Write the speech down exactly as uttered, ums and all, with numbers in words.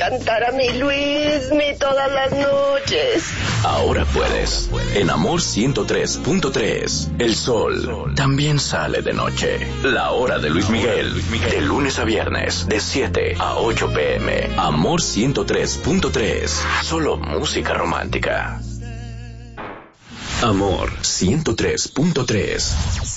cantar a mi Luismi todas las noches. Ahora puedes. En Amor ciento tres punto tres, el sol también sale de noche. La hora de Luis Miguel, de lunes a viernes, de siete a ocho pm. Amor ciento tres punto tres, solo música romántica. Amor ciento tres punto tres.